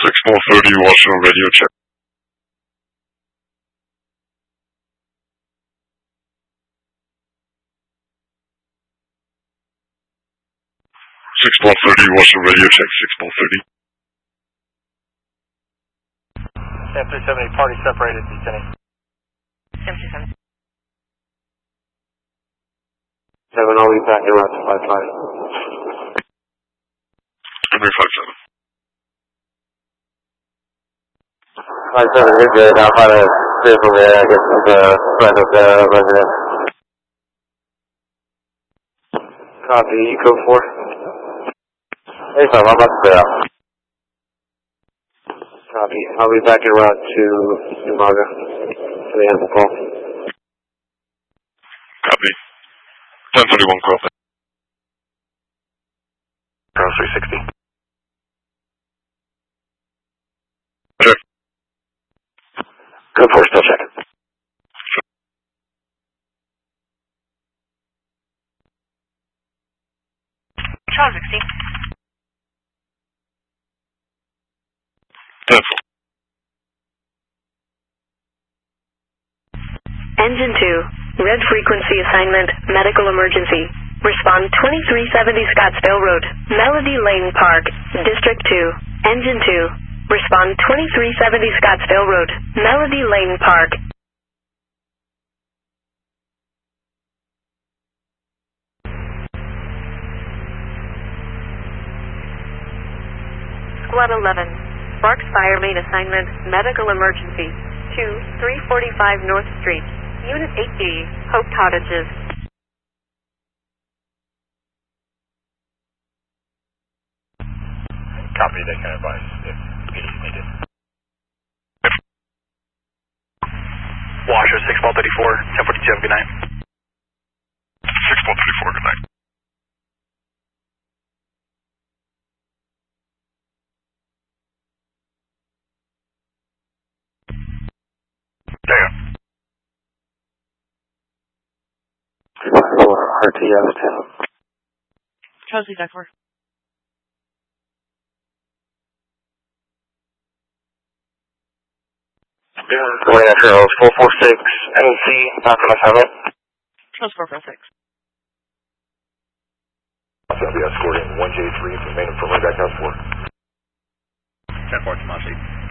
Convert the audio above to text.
6430, Washington radio check. Washington radio check, 6430. Sam 370, party separated, descending. Sam 370. 7, I'll be back in route to 55. Henry 57. 57, you're good. I'll find a vehicle there. I guess it's a friend of the resident. Copy, code 4. Hey, Tom, I'm about to clear out. Copy. I'll be back en route to Umaga for the answer call. Copy. 1031, copy. Ground 360. Check. Code 4, still checking. Charles 60. 10-4. Engine 2, red frequency assignment, medical emergency. Respond 2370 Scottsdale Road, Melody Lane Park, District 2. Engine 2, respond 2370 Scottsdale Road, Melody Lane Park. Squad 11, Sparks Fire Main assignment, medical emergency. 345 North Street, Unit 8D, Hope Cottages. Copy, they can advise if PD is needed. Washer 6-34, 1047, good night. 6-34, good night. There. RTS 10. Charles Lee, back 4. Going after 446 NC, back on assignment. Charles 446. I'll be escorting 1J3 from main infirmary back out 4. 10-4, Tomashi.